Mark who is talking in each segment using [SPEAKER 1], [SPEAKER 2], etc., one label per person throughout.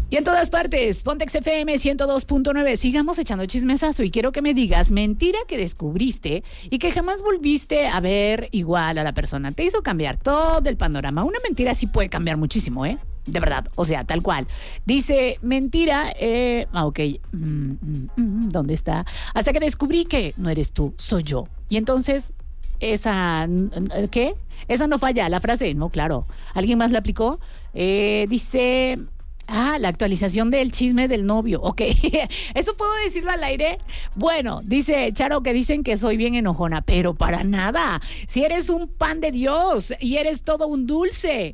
[SPEAKER 1] Y en todas partes, Pontex FM 102.9. Sigamos echando chismesazo y quiero que me digas mentira que descubriste y que jamás volviste a ver igual a la persona. Te hizo cambiar todo el panorama. Una mentira sí puede cambiar muchísimo, ¿eh? De verdad, o sea, tal cual. Dice, mentira, ok, ¿dónde está? Hasta que descubrí que no eres tú, soy yo. Y entonces, ¿qué? Esa no falla, la frase, no, claro. ¿Alguien más la aplicó? Dice... la actualización del chisme del novio. Ok, ¿eso puedo decirlo al aire? Bueno, dice Charo que dicen que soy bien enojona, pero para nada. Si eres un pan de Dios y eres todo un dulce,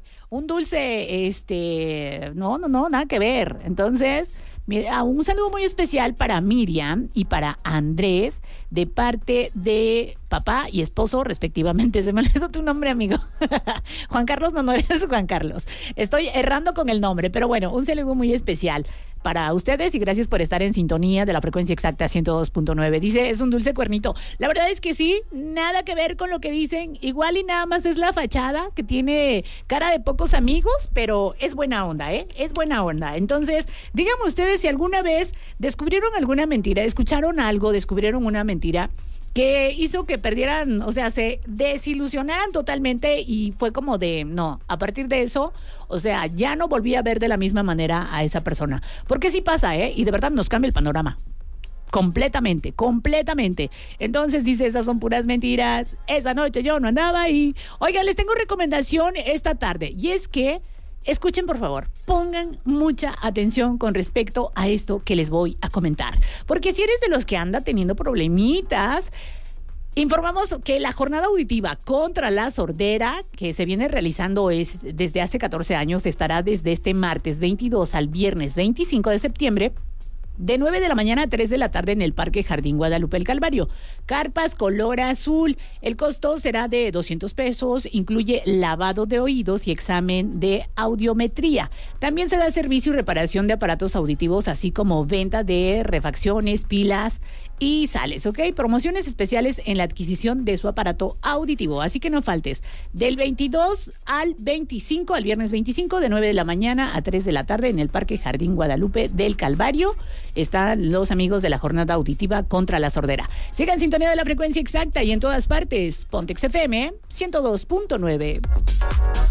[SPEAKER 1] no, nada que ver. Entonces, un saludo muy especial para Miriam y para Andrés, de parte de papá y esposo respectivamente. Se me olvidó tu nombre, amigo. Juan Carlos, no eres Juan Carlos. Estoy errando con el nombre, pero bueno, un saludo muy especial para ustedes y gracias por estar en sintonía de la frecuencia exacta 102.9. Dice, es un dulce cuernito. La verdad es que sí, nada que ver con lo que dicen. Igual y nada más es la fachada, que tiene cara de pocos amigos, pero es buena onda, ¿eh? Es buena onda. Entonces, díganme ustedes si alguna vez descubrieron alguna mentira, escucharon algo, descubrieron una mentira que hizo que perdieran, o sea, se desilusionaran totalmente y fue como de, no, a partir de eso, o sea, ya no volví a ver de la misma manera a esa persona. Porque sí pasa, ¿eh? Y de verdad nos cambia el panorama. Completamente. Entonces dice, esas son puras mentiras. Esa noche yo no andaba ahí. Oigan, les tengo recomendación esta tarde y es que escuchen, por favor, pongan mucha atención con respecto a esto que les voy a comentar. Porque si eres de los que anda teniendo problemitas, informamos que la jornada auditiva contra la sordera, que se viene realizando desde hace 14 años, estará desde este martes 22 al viernes 25 de septiembre, de 9 de la mañana a 3 de la tarde en el Parque Jardín Guadalupe El Calvario. Carpas color azul. El costo será de 200 pesos. Incluye lavado de oídos y examen de audiometría. También se da servicio y reparación de aparatos auditivos, así como venta de refacciones, pilas y sales, ¿ok? Promociones especiales en la adquisición de su aparato auditivo. Así que no faltes. Del 22 al 25, al viernes 25, de 9 de la mañana a 3 de la tarde en el Parque Jardín Guadalupe del Calvario. Están los amigos de la jornada auditiva contra la sordera. Sigan en sintonía de la frecuencia exacta y en todas partes. Pontex FM 102.9.